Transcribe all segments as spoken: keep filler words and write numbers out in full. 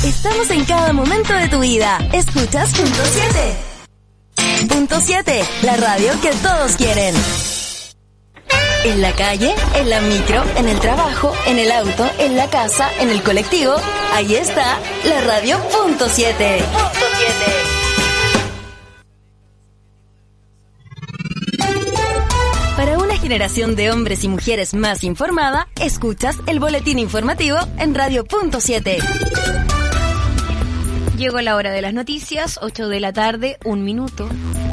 Estamos en cada momento de tu vida. Escuchas Punto siete. Punto siete, la radio que todos quieren. En la calle, en la micro, en el trabajo, en el auto, en la casa, en el colectivo. Ahí está la radio Punto siete. Punto siete. Para una generación de hombres y mujeres más informada, escuchas el boletín informativo en Radio Punto siete. Llegó la hora de las noticias, ocho de la tarde, un minuto.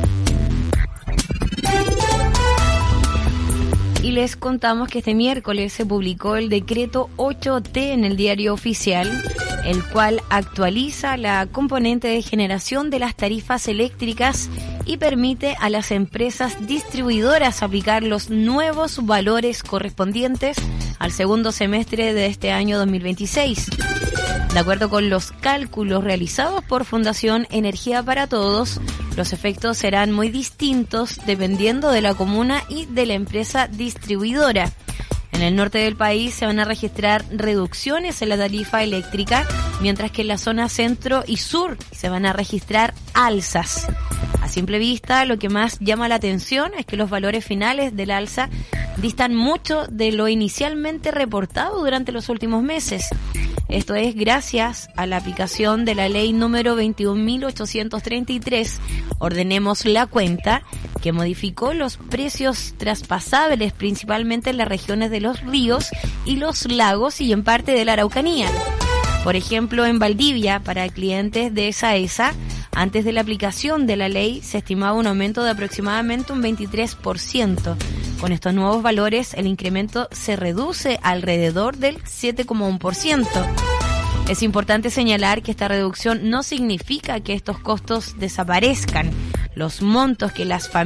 Y les contamos que este miércoles se publicó el decreto ocho T en el Diario Oficial, el cual actualiza la componente de generación de las tarifas eléctricas y permite a las empresas distribuidoras aplicar los nuevos valores correspondientes al segundo semestre de este año dos mil veintiséis. De acuerdo con los cálculos realizados por Fundación Energía para Todos, los efectos serán muy distintos dependiendo de la comuna y de la empresa distribuidora. En el norte del país se van a registrar reducciones en la tarifa eléctrica, mientras que en la zona centro y sur se van a registrar alzas. A simple vista, lo que más llama la atención es que los valores finales del alza distan mucho de lo inicialmente reportado durante los últimos meses. Esto es gracias a la aplicación de la ley número veintiún mil ochocientos treinta y tres, Ordenemos la Cuenta, que modificó los precios traspasables principalmente en las regiones de los ríos y los lagos y en parte de la Araucanía. Por ejemplo, en Valdivia, para clientes de SAESA, antes de la aplicación de la ley se estimaba un aumento de aproximadamente un veintitrés por ciento. Con estos nuevos valores, el incremento se reduce alrededor del siete coma uno por ciento. Es importante señalar que esta reducción no significa que estos costos desaparezcan. Los montos que las familias